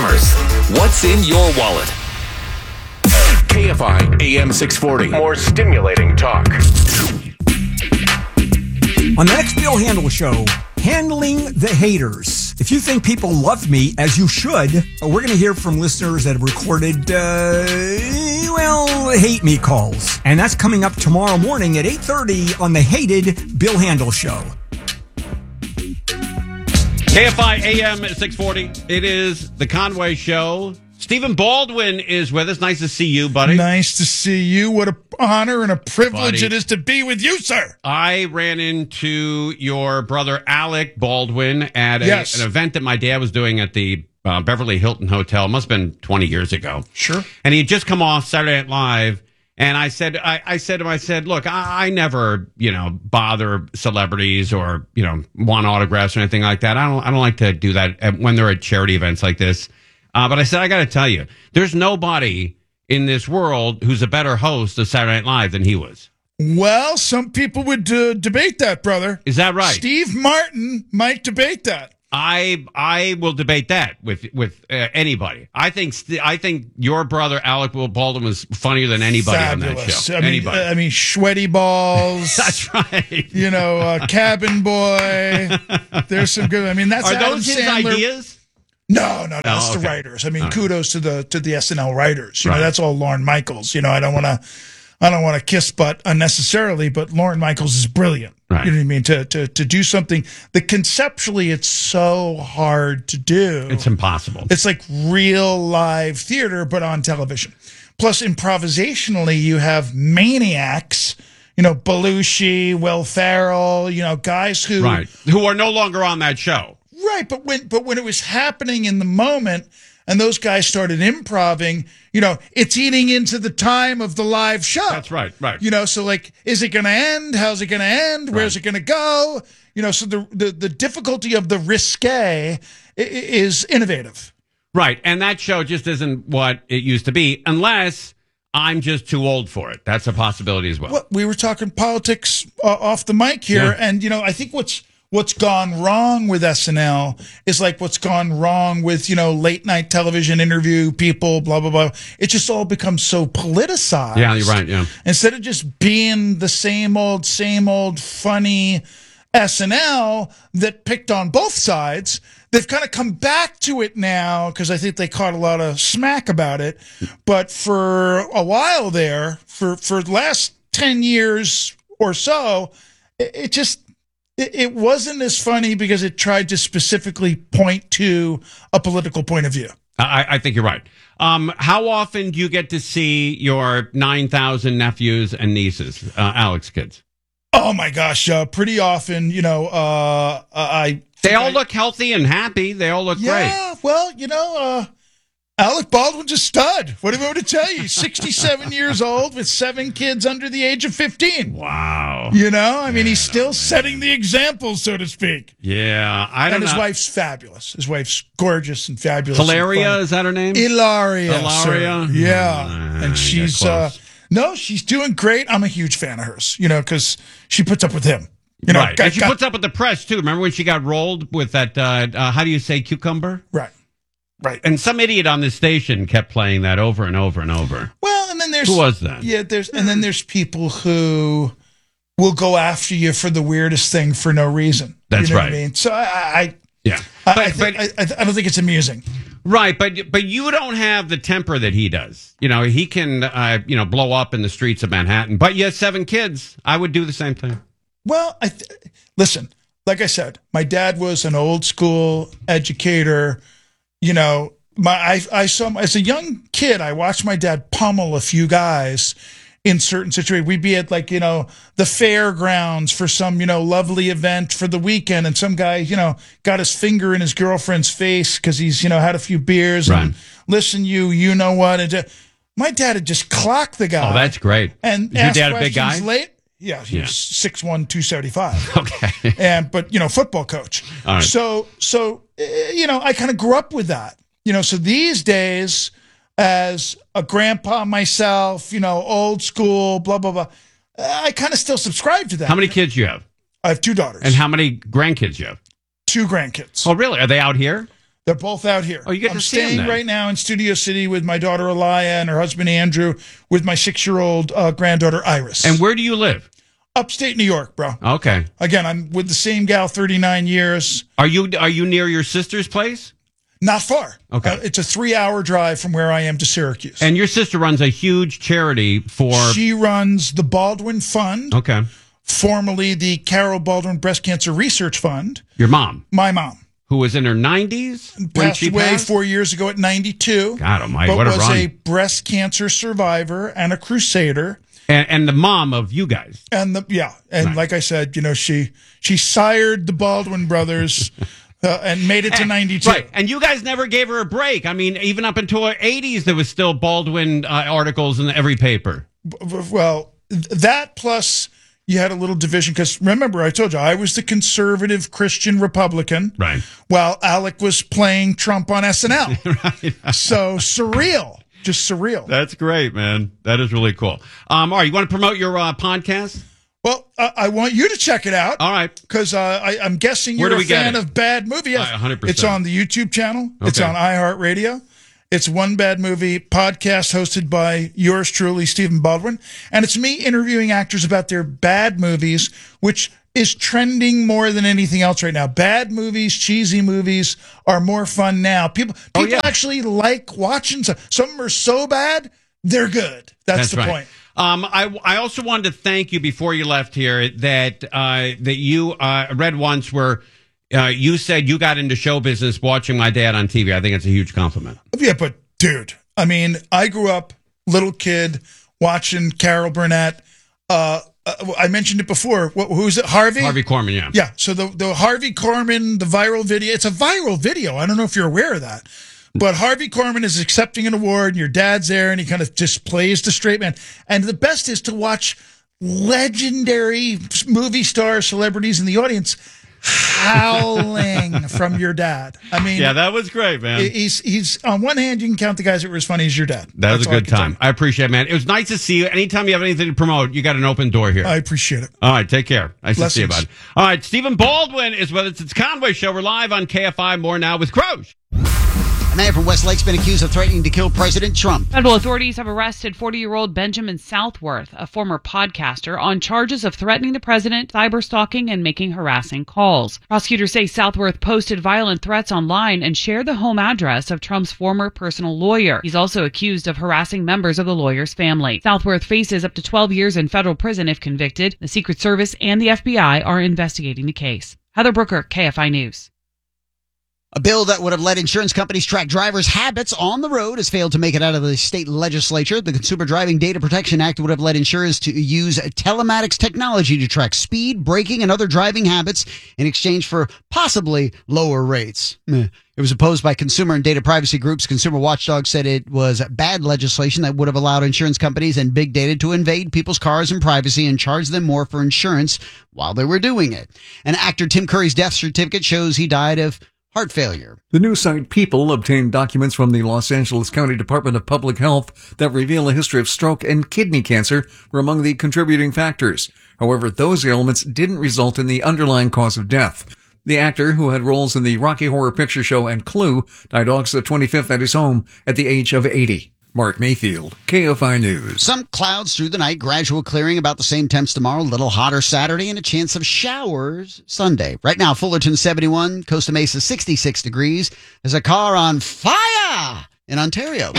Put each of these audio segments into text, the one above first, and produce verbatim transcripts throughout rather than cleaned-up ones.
cars. What's in your wallet? K F I A M six forty. More stimulating talk. On the next Bill Handel Show, handling the haters. If you think people love me, as you should, we're going to hear from listeners that have recorded, uh, well, hate me calls. And that's coming up tomorrow morning at eight thirty on the hated Bill Handel Show. K F I A M six forty. It is the Conway Show. Stephen Baldwin is with us. Nice to see you, buddy. Nice to see you. What an honor and a privilege Buddy. it is to be with you, sir. I ran into your brother Alec Baldwin at a, Yes. an event that my dad was doing at the uh, Beverly Hilton Hotel. Must have been twenty years ago. Sure. And he had just come off Saturday Night Live. And I said, I, I said to him, I said, look, I, I never, you know, bother celebrities or, you know, want autographs or anything like that. I don't, I don't like to do that at, when they're at charity events like this. Uh, but I said, I got to tell you, there's nobody in this world who's a better host of Saturday Night Live than he was. Well, some people would uh, debate that, brother. Is that right? Steve Martin might debate that. I I will debate that with with uh, anybody. I think st- I think your brother Alec Will Baldwin was funnier than anybody Fabulous. on that show. I mean, anybody. I mean, sweaty balls. That's right. You know, uh, cabin boy. There's some good. I mean, that's Are Adam those his Sandler. ideas? No, no, no. That's Oh, okay. the writers. I mean, All right. kudos to the to the S N L writers. You Right. know, that's all Lorne Michaels. You know, I don't want to, I don't want to kiss butt unnecessarily, but Lorne Michaels is brilliant. Right. You know what I mean? To to to do something that conceptually it's so hard to do. It's impossible. It's like real live theater, but on television. Plus, improvisationally, you have maniacs. You know, Belushi, Will Ferrell. You know, guys who Right. Who are no longer on that show. Right, but when but when it was happening in the moment and those guys started improving, you know, it's eating into the time of the live show. That's right, right. You know, so like, is it going to end? How's it going to end? Where's Right. it going to go? You know, so the, the the difficulty of the risque i- i- is innovative. Right. And that show just isn't what it used to be unless I'm just too old for it. That's a possibility as well. Well, we were talking politics uh, off the mic here, Yeah. and you know, I think what's what's gone wrong with S N L is like what's gone wrong with, you know, late night television interview people, blah blah blah. It just all becomes so politicized. Yeah, you're right. Yeah. Instead of just being the same old, same old funny S N L that picked on both sides, they've kind of come back to it now because I think they caught a lot of smack about it. But for a while there, for, for the last ten years or so, it, it just, it, it wasn't as funny because it tried to specifically point to a political point of view. I, I think you're right. Um, how often do you get to see your nine thousand nephews and nieces, uh, Alex kids? Oh my gosh, uh, pretty often, you know, uh, I They all I- look healthy and happy. They all look great. Yeah, well, you know, uh, Alec Baldwin's a stud. What do you want me to tell you? He's sixty-seven years old with seven kids under the age of fifteen. Wow. You know, I mean, he's still setting the example, so to speak. Yeah. I don't And his know. wife's fabulous. His wife's gorgeous and fabulous. Hilaria, and is that her name? Ilaria. Hilaria? sir. Yeah. Ah, and she's, you're uh, close. no, she's doing great. I'm a huge fan of hers, you know, because she puts up with him. You know, right. got- and she got- puts up with the press, too. Remember when she got rolled with that, uh, uh, how do you say, cucumber? Right. Right. And some idiot on this station kept playing that over and over and over. Well, and then there's Who was that? Yeah, there's and then there's people who will go after you for the weirdest thing for no reason. That's you know right. What I mean, so I, I, Yeah. I, But, I, think, but, I, I don't think it's amusing. right. But, but you don't have the temper that he does. You know, he can, uh, you know, blow up in the streets of Manhattan. But you have seven kids. I would do the same thing. Well, I th- listen. Like I said, my dad was an old school educator. You know, my I, I saw as a young kid, I watched my dad pummel a few guys in certain situations. We'd be at like, you know, the fairgrounds for some, you know, lovely event for the weekend. And some guy, you know, got his finger in his girlfriend's face because he's, you know, had a few beers and Right. listen, you, you know what? And just, my dad had just clocked the guy. Oh, that's great. And Is your asked dad a big guy? questions Late. Yeah, he Yeah. was six one, two seventy-five. Okay. And, but, you know, football coach. All right. So, so, eh, you know, I kind of grew up with that. You know, so these days, as a grandpa myself, you know, old school, blah, blah, blah, I kind of still subscribe to that. How many kids you have? I have two daughters And how many grandkids you have? two grandkids. Oh, really? Are they out here? They're both out here. Oh, you get I'm to see 'em staying then. right now in Studio City with my daughter Alaya and her husband Andrew, with my six-year-old uh, granddaughter Iris. And where do you live? Upstate New York, bro. Okay. Again, I'm with the same gal thirty-nine years. Are you are you near your sister's place? Not far. Okay. Uh, it's a three-hour drive from where I am to Syracuse. And your sister runs a huge charity for. She runs the Baldwin Fund, Okay. formerly the Carol Baldwin Breast Cancer Research Fund. Your mom, My mom who was in her nineties when passed she away passed. four years ago at ninety-two. God almighty, but what a was run. a breast cancer survivor and a crusader. And, and the mom of you guys. And the yeah, and Nice. like I said, you know, she she sired the Baldwin brothers uh, and made it to ninety-two. Right. And you guys never gave her a break. I mean, even up until her eighties, there was still Baldwin uh, articles in every paper. Well, th- that plus you had a little division because remember, I told you I was the conservative Christian Republican, Right. while Alec was playing Trump on S N L. Right. So surreal, just surreal. That's great, man. That is really cool. Um, all right, you want to promote your uh, podcast? Well, uh, I want you to check it out. All right. Because uh, I- I'm guessing Where you're do a we get fan it? of Bad Movie. Yes. Uh, one hundred percent. It's on the YouTube channel. It's Okay. on iHeartRadio. It's One Bad Movie podcast hosted by yours truly, Stephen Baldwin. And it's me interviewing actors about their bad movies, which is trending more than anything else right now. Bad movies, cheesy movies are more fun now. People Oh, people yeah. actually like watching some. Some of them are so bad, they're good. That's, That's the right. point. Um, I, I also wanted to thank you before you left here that uh, that you uh, read once where uh, you said you got into show business watching my dad on T V. I think it's a huge compliment. Yeah, but dude, I mean, I grew up little kid watching Carol Burnett. Uh, uh, I mentioned it before. What, who's it? Harvey? Harvey Korman, yeah. Yeah. So the, the Harvey Korman, the viral video, it's a viral video. I don't know if you're aware of that. But Harvey Korman is accepting an award, and your dad's there, and he kind of just plays the straight man. And the best is to watch legendary movie stars, celebrities in the audience howling from your dad. I mean, Yeah, that was great, man. he's he's on one hand, you can count the guys that were as funny as your dad. That was That's a all I good can tell time. I appreciate it, man. It was nice to see you. Anytime you have anything to promote, you got an open door here. you. I appreciate it. All right, take care. Nice to see you, bud. Blessings. All right, Stephen Baldwin is with us. It's Conway Show. We're live on K F I. More now with Croge. A man from Westlake's been accused of threatening to kill President Trump. Federal authorities have arrested forty-year-old Benjamin Southworth, a former podcaster, on charges of threatening the president, cyberstalking, and making harassing calls. Prosecutors say Southworth posted violent threats online and shared the home address of Trump's former personal lawyer. He's also accused of harassing members of the lawyer's family. Southworth faces up to twelve years in federal prison if convicted. The Secret Service and the F B I are investigating the case. Heather Brooker, K F I News. A bill that would have let insurance companies track drivers' habits on the road has failed to make it out of the state legislature. The Consumer Driving Data Protection Act would have let insurers to use telematics technology to track speed, braking, and other driving habits in exchange for possibly lower rates. Meh. It was opposed by consumer and data privacy groups. Consumer Watchdog said it was bad legislation that would have allowed insurance companies and big data to invade people's cars and privacy and charge them more for insurance while they were doing it. And actor Tim Curry's death certificate shows he died of heart failure. The news site People obtained documents from the Los Angeles County Department of Public Health that reveal a history of stroke and kidney cancer were among the contributing factors. However, those ailments didn't result in the underlying cause of death. The actor, who had roles in the Rocky Horror Picture Show and Clue, died August the twenty-fifth at his home at the age of eighty. Mark Mayfield, K F I News. Some clouds through the night, gradual clearing, about the same temps tomorrow, a little hotter Saturday, and a chance of showers Sunday. Right now, Fullerton seventy-one, Costa Mesa sixty-six degrees. There's a car on fire in Ontario.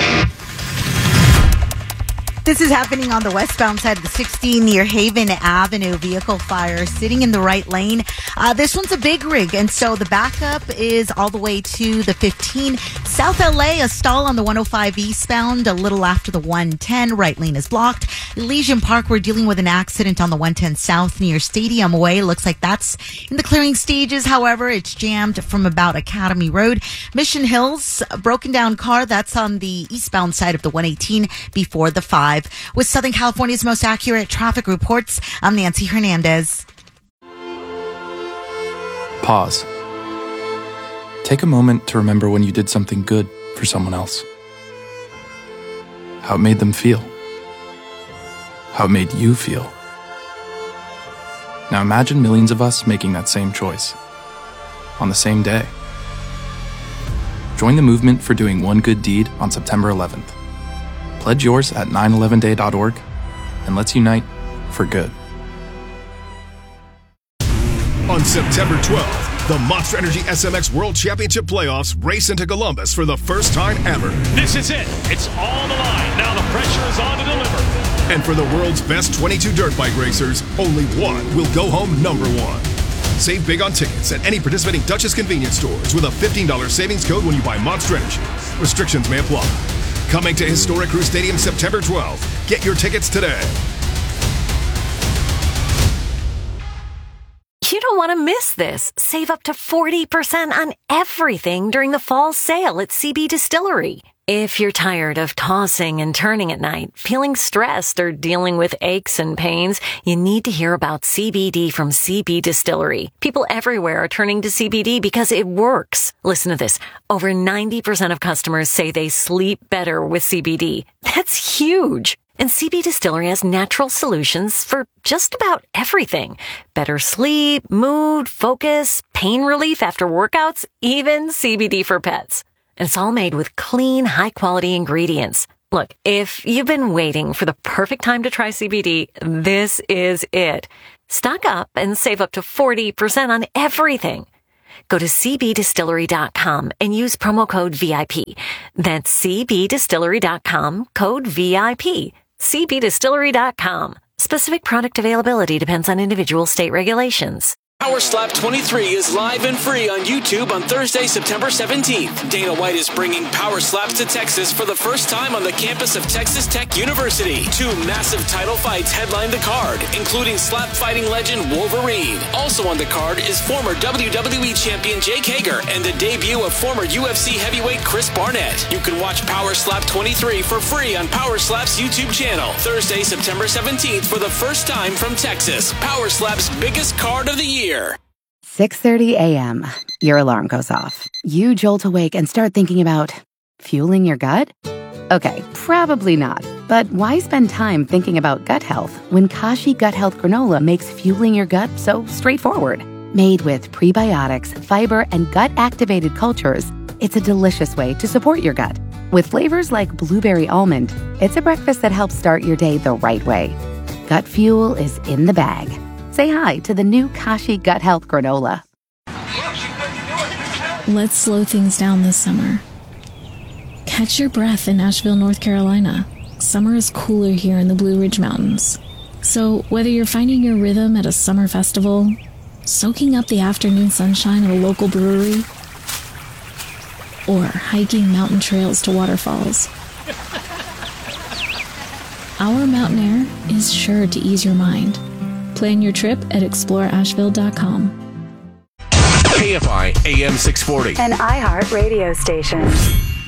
This is happening on the westbound side of the sixteen near Haven Avenue. Vehicle fire sitting in the right lane. Uh, this one's a big rig, and so the backup is all the way to the fifteen. South L A, a stall on the one oh five eastbound, a little after the one ten. Right lane is blocked. Elysian Park, we're dealing with an accident on the one ten south near Stadium Way. Looks like that's in the clearing stages. However, it's jammed from about Academy Road. Mission Hills, a broken down car. That's on the eastbound side of the one eighteen before the five. With Southern California's most accurate traffic reports, I'm Nancy Hernandez. Pause. Take a moment to remember when you did something good for someone else. How it made them feel. How it made you feel. Now imagine millions of us making that same choice on the same day. Join the movement for doing one good deed on September eleventh. Pledge yours at nine eleven day dot org and let's unite for good. On September twelfth, the Monster Energy S M X World Championship Playoffs race into Columbus for the first time ever. This is it. It's all on the line. Now the pressure is on to deliver. And for the world's best twenty-two dirt bike racers, only one will go home number one. Save big on tickets at any participating Duchess convenience stores with a fifteen dollars savings code when you buy Monster Energy. Restrictions may apply. Coming to Historic Crew Stadium September twelfth. Get your tickets today. You don't want to miss this. Save up to forty percent on everything during the fall sale at C B Distillery. If you're tired of tossing and turning at night, feeling stressed, or dealing with aches and pains, you need to hear about C B D from C B Distillery. People everywhere are turning to C B D because it works. Listen to this. Over ninety percent of customers say they sleep better with C B D. That's huge. And C B Distillery has natural solutions for just about everything. Better sleep, mood, focus, pain relief after workouts, even C B D for pets. And it's all made with clean, high-quality ingredients. Look, if you've been waiting for the perfect time to try C B D, this is it. Stock up and save up to forty percent on everything. Go to c b distillery dot com and use promo code V I P. That's c b distillery dot com, code V I P. c b distillery dot com. Specific product availability depends on individual state regulations. Power Slap twenty-three is live and free on YouTube on Thursday, September seventeenth. Dana White is bringing Power Slaps to Texas for the first time on the campus of Texas Tech University. Two massive title fights headline the card, including slap fighting legend Wolverine. Also on the card is former W W E champion Jake Hager and the debut of former U F C heavyweight Chris Barnett. You can watch Power Slap twenty-three for free on Power Slap's YouTube channel. Thursday, September seventeenth for the first time from Texas. Power Slap's biggest card of the year. six thirty a.m. Your alarm goes off. You jolt awake and start thinking about fueling your gut? Okay, probably not. But why spend time thinking about gut health when Kashi Gut Health Granola makes fueling your gut so straightforward? Made with prebiotics, fiber, and gut-activated cultures, it's a delicious way to support your gut. With flavors like blueberry almond, it's a breakfast that helps start your day the right way. Gut fuel is in the bag. Say hi to the new Kashi Gut Health Granola. Let's slow things down this summer. Catch your breath in Asheville, North Carolina. Summer is cooler here in the Blue Ridge Mountains. So whether you're finding your rhythm at a summer festival, soaking up the afternoon sunshine at a local brewery, or hiking mountain trails to waterfalls, our mountain air is sure to ease your mind. Plan your trip at explore asheville dot com. K F I A M six forty. An iHeart radio station.